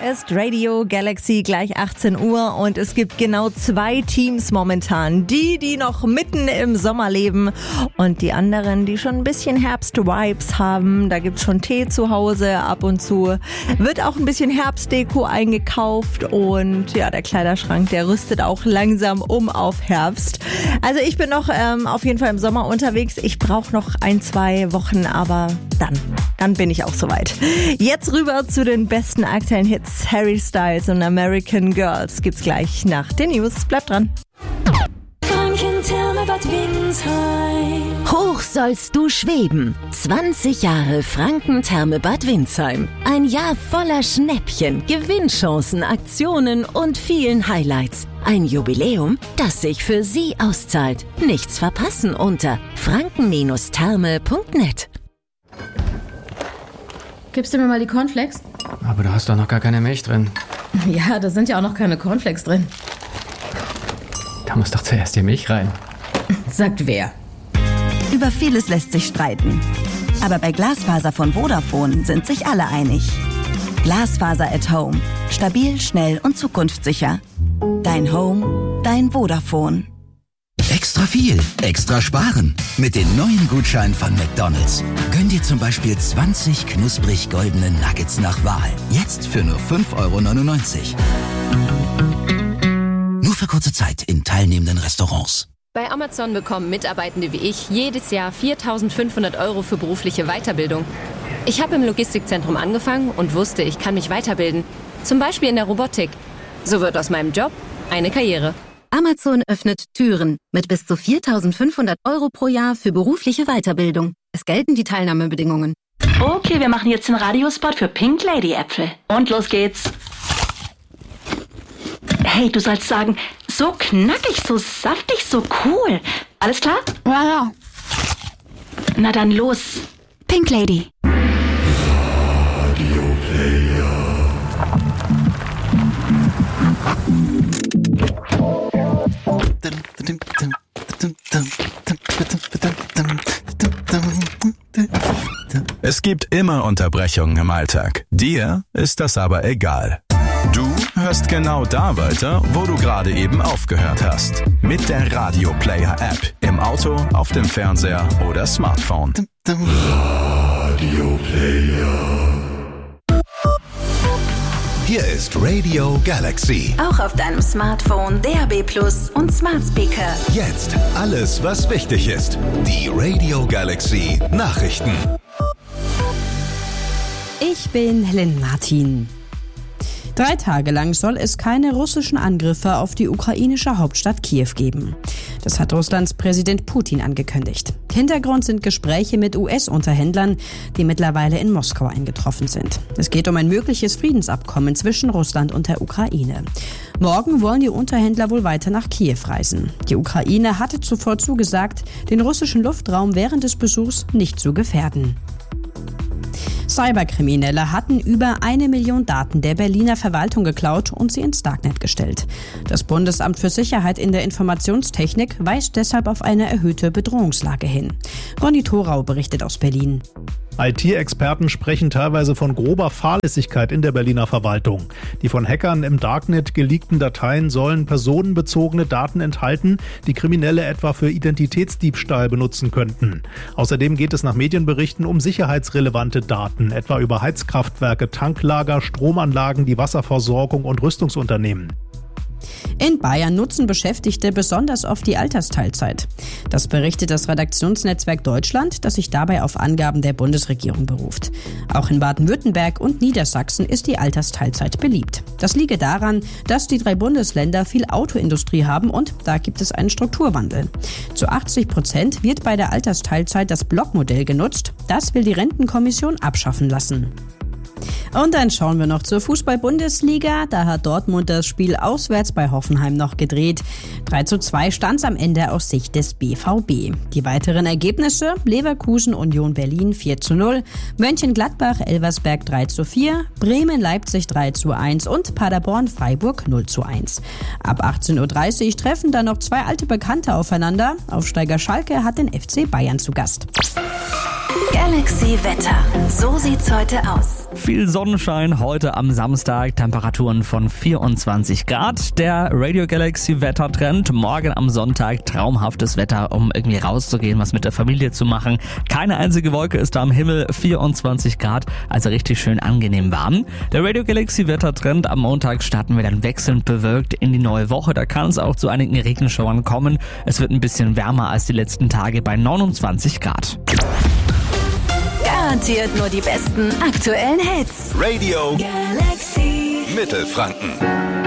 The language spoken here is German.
ist Radio Galaxy, gleich 18 Uhr und es gibt genau 2 Teams momentan. Die noch mitten im Sommer leben und die anderen, die schon ein bisschen Herbst-Vibes haben. Da gibt's schon Tee zu Hause, ab und zu wird auch ein bisschen Herbstdeko eingekauft und ja, der Kleiderschrank, der rüstet auch langsam um auf Herbst. Also ich bin noch auf jeden Fall im Sommer unterwegs. Ich brauche noch 1-2 Wochen, aber dann bin ich auch soweit. Jetzt rüber zu den besten aktuellen Hits. Harry Styles und American Girls gibt's gleich nach den News. Bleibt dran. Hoch sollst du schweben. 20 Jahre Franken-Therme Bad Windsheim. Ein Jahr voller Schnäppchen, Gewinnchancen, Aktionen und vielen Highlights. Ein Jubiläum, das sich für Sie auszahlt. Nichts verpassen unter franken-therme.net. Gibst du mir mal die Cornflakes? Aber da hast doch noch gar keine Milch drin. Ja, da sind ja auch noch keine Cornflakes drin. Da muss doch zuerst die Milch rein. Sagt wer? Über vieles lässt sich streiten. Aber bei Glasfaser von Vodafone sind sich alle einig. Glasfaser at Home. Stabil, schnell und zukunftssicher. Dein Home, dein Vodafone. Extra viel, extra sparen. Mit den neuen Gutscheinen von McDonald's. Gönn dir zum Beispiel 20 knusprig goldene Nuggets nach Wahl. Jetzt für nur 5,99 €. Nur für kurze Zeit in teilnehmenden Restaurants. Bei Amazon bekommen Mitarbeitende wie ich jedes Jahr 4.500 € für berufliche Weiterbildung. Ich habe im Logistikzentrum angefangen und wusste, ich kann mich weiterbilden. Zum Beispiel in der Robotik. So wird aus meinem Job eine Karriere. Amazon öffnet Türen mit bis zu 4.500 € pro Jahr für berufliche Weiterbildung. Es gelten die Teilnahmebedingungen. Okay, wir machen jetzt den Radiospot für Pink Lady Äpfel. Und los geht's. Hey, du sollst sagen, so knackig, so saftig, so cool. Alles klar? Ja. Na dann los. Pink Lady. Es gibt immer Unterbrechungen im Alltag. Dir ist das aber egal. Du hörst genau da weiter, wo du gerade eben aufgehört hast. Mit der Radio Player App. Im Auto, auf dem Fernseher oder Smartphone. Radio Player. Hier ist Radio Galaxy. Auch auf deinem Smartphone, DAB+ und Smart Speaker. Jetzt alles, was wichtig ist. Die Radio Galaxy Nachrichten. Ich bin Helen Martin. 3 Tage lang soll es keine russischen Angriffe auf die ukrainische Hauptstadt Kiew geben. Das hat Russlands Präsident Putin angekündigt. Hintergrund sind Gespräche mit US-Unterhändlern, die mittlerweile in Moskau eingetroffen sind. Es geht um ein mögliches Friedensabkommen zwischen Russland und der Ukraine. Morgen wollen die Unterhändler wohl weiter nach Kiew reisen. Die Ukraine hatte zuvor zugesagt, den russischen Luftraum während des Besuchs nicht zu gefährden. Cyberkriminelle hatten über 1 Million Daten der Berliner Verwaltung geklaut und sie ins Darknet gestellt. Das Bundesamt für Sicherheit in der Informationstechnik weist deshalb auf eine erhöhte Bedrohungslage hin. Ronny Thorau berichtet aus Berlin. IT-Experten sprechen teilweise von grober Fahrlässigkeit in der Berliner Verwaltung. Die von Hackern im Darknet geleakten Dateien sollen personenbezogene Daten enthalten, die Kriminelle etwa für Identitätsdiebstahl benutzen könnten. Außerdem geht es nach Medienberichten um sicherheitsrelevante Daten, etwa über Heizkraftwerke, Tanklager, Stromanlagen, die Wasserversorgung und Rüstungsunternehmen. In Bayern nutzen Beschäftigte besonders oft die Altersteilzeit. Das berichtet das Redaktionsnetzwerk Deutschland, das sich dabei auf Angaben der Bundesregierung beruft. Auch in Baden-Württemberg und Niedersachsen ist die Altersteilzeit beliebt. Das liege daran, dass die 3 Bundesländer viel Autoindustrie haben und da gibt es einen Strukturwandel. Zu 80% wird bei der Altersteilzeit das Blockmodell genutzt. Das will die Rentenkommission abschaffen lassen. Und dann schauen wir noch zur Fußball-Bundesliga. Da hat Dortmund das Spiel auswärts bei Hoffenheim noch gedreht. 3:2 stand es am Ende aus Sicht des BVB. Die weiteren Ergebnisse: Leverkusen Union Berlin 4:0, Mönchengladbach Elversberg 3:4, Bremen Leipzig 3:1 und Paderborn Freiburg 0:1. Ab 18:30 Uhr treffen dann noch 2 alte Bekannte aufeinander. Aufsteiger Schalke hat den FC Bayern zu Gast. Galaxy Wetter. So sieht's heute aus. Viel Sonnenschein heute am Samstag, Temperaturen von 24 Grad. Der Radio Galaxy Wettertrend. Morgen am Sonntag traumhaftes Wetter, um irgendwie rauszugehen, was mit der Familie zu machen. Keine einzige Wolke ist da am Himmel, 24 Grad, also richtig schön angenehm warm. Der Radio Galaxy Wettertrend, am Montag starten wir dann wechselnd bewölkt in die neue Woche. Da kann es auch zu einigen Regenschauern kommen. Es wird ein bisschen wärmer als die letzten Tage bei 29 Grad. Garantiert nur die besten aktuellen Hits. Radio Galaxy Mittelfranken.